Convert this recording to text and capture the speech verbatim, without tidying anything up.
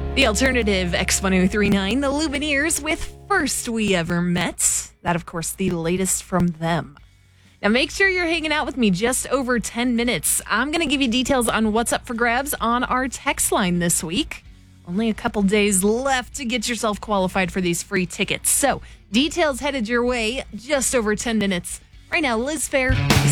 The alternative X ten thirty-nine, the Lumineers with First We Ever Met. That, of course, the latest from them. Now, make sure you're hanging out with me just over ten minutes. I'm going to give you details on what's up for grabs on our text line this week. Only a couple days left to get yourself qualified for these free tickets. So, details headed your way just over ten minutes. Right now, Liz Fair.